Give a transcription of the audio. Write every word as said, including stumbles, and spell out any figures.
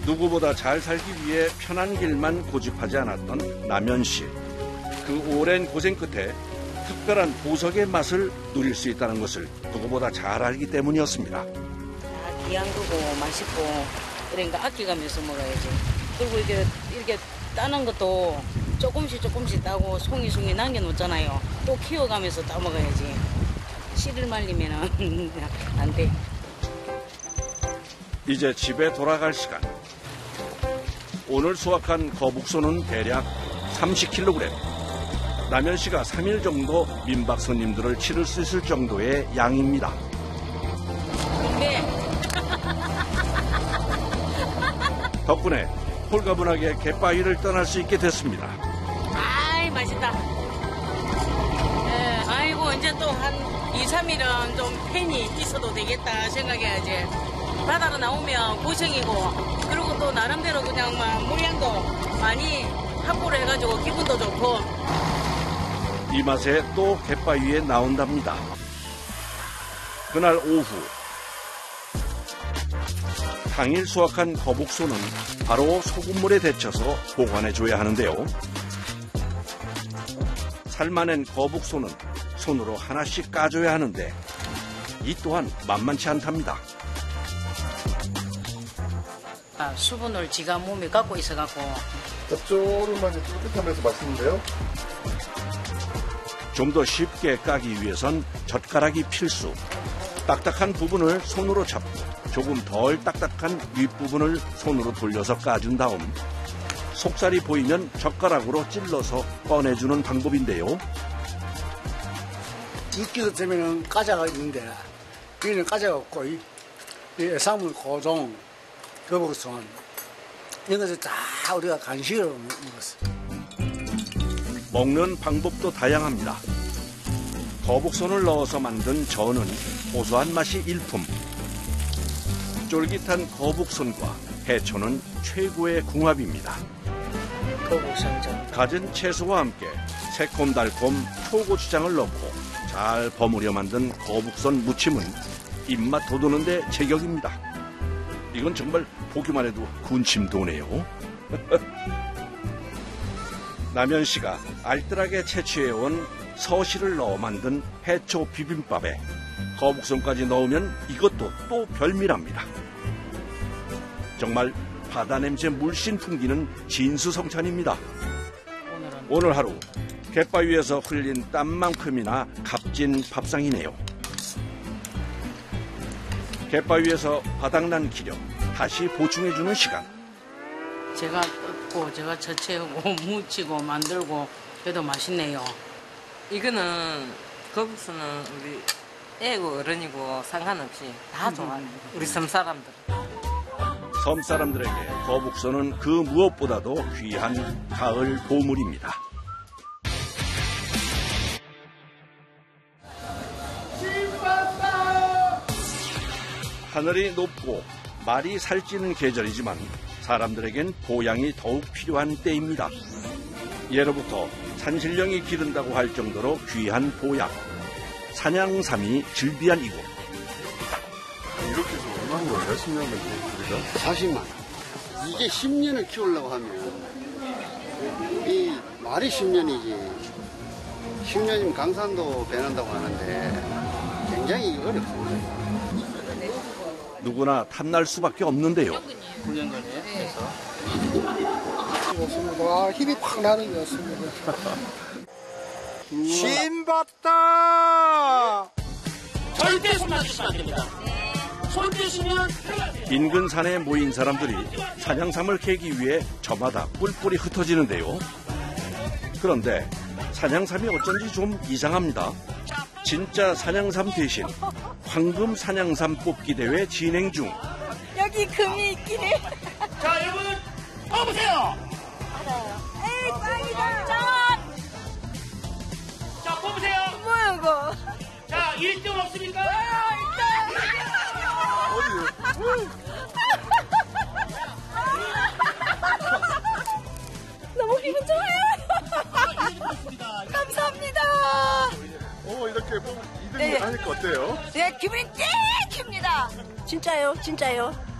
누구보다 잘 살기 위해 편한 길만 고집하지 않았던 남현 씨. 그 오랜 고생 끝에 특별한 보석의 맛을 누릴 수 있다는 것을 누구보다 잘 알기 때문이었습니다. 아, 귀한 거고 맛있고 그러니까 아껴가면서 먹어야지. 그리고 이렇게, 이렇게 따는 것도 조금씩 조금씩 따고 송이송이 남겨놓잖아요. 또 키워가면서 따 먹어야지. 씨를 말리면 안 돼. 이제 집에 돌아갈 시간. 오늘 수확한 거북소는 대략 삼십 킬로그램. 남현 씨가 삼 일 정도 민박 손님들을 치를 수 있을 정도의 양입니다. 네. 덕분에 홀가분하게 갯바위를 떠날 수 있게 됐습니다. 아이, 맛있다. 네, 아이고, 이제 또 한 이, 삼 일은 좀 팬이 있어도 되겠다 생각해야지. 바다로 나오면 고생이고, 그리고 또 나름대로 그냥 막 물량도 많이 확보를 해가지고 기분도 좋고. 이 맛에 또 갯바위에 나온답니다. 그날 오후. 당일 수확한 거북소는 바로 소금물에 데쳐서 보관해줘야 하는데요. 살만한 거북소는 손으로 하나씩 까줘야 하는데 이 또한 만만치 않답니다. 아, 수분을 지가 몸에 갖고 있어갖고. 짭조름하니 쫄깃하면서 맛있는데요? 좀 더 쉽게 까기 위해선 젓가락이 필수. 딱딱한 부분을 손으로 잡고 조금 덜 딱딱한 윗부분을 손으로 돌려서 까준 다음 속살이 보이면 젓가락으로 찔러서 꺼내주는 방법인데요. 익기 때문에 까자가 있는데 여기는 까자가 없고 이 해산물 고동, 거북선 이런 것을 다 우리가 간식으로 먹었어요. 먹는 방법도 다양합니다. 거북손을 넣어서 만든 전은 고소한 맛이 일품. 쫄깃한 거북손과 해초는 최고의 궁합입니다. 거북선전. 갖은 채소와 함께 새콤달콤 초고추장을 넣고 잘 버무려 만든 거북선 무침은 입맛 돋우는데 제격입니다. 이건 정말 보기만 해도 군침 도네요. 남현 씨가 알뜰하게 채취해온 서시를 넣어 만든 해초 비빔밥에 거북선까지 넣으면 이것도 또 별미랍니다. 정말 바다 냄새 물씬 풍기는 진수성찬입니다. 오늘 하루 갯바위에서 흘린 땀만큼이나 값진 밥상이네요. 갯바위에서 바닥난 기력 다시 보충해주는 시간. 제가 뜯고 제가 채취하고 무치고 만들고 그래도 맛있네요. 이거는 거북선은 우리 애고 어른이고 상관없이 다 좋아해요. 우리 섬 사람들. 섬 사람들에게 거북선은 그 무엇보다도 귀한 가을 보물입니다. 하늘이 높고 말이 살찌는 계절이지만 사람들에겐 보양이 더욱 필요한 때입니다. 예로부터 산신령이 기른다고 할 정도로 귀한 보양. 산양삼이 즐비한 이곳. 이렇게 해서 얼마인 거예요? 십 년을 우리가? 사십만 원. 이게 십 년을 키우려고 하면 이 말이 십 년이지 십 년이면 강산도 배난다고 하는데 굉장히 어렵습니다. 누구나 탐날 수밖에 없는데요. 와, 힘이 팍 나는 것 같습니다. 신봤다! 절대 손 놔주시면 안 됩니다. 손 떼시면 인근 산에 모인 사람들이 산양삼을 캐기 위해 저마다 뿔뿔이 흩어지는데요. 그런데 산양삼이 어쩐지 좀 이상합니다. 진짜 산양삼 대신 황금 산양삼 뽑기 대회 진행 중. 여기 금이 있긴 해. 자, 여러분 뽑으세요. 에이, 빵이다. 짠! 자, 뽑으세요. 뭐야, 이거? 자, 일 등 없습니까? 너무 기분 좋아요. 감사합니다. 오, 이렇게 이 등 네. 하니까 어때요? 네, 기분이 땡깁니다. 진짜요, 진짜요.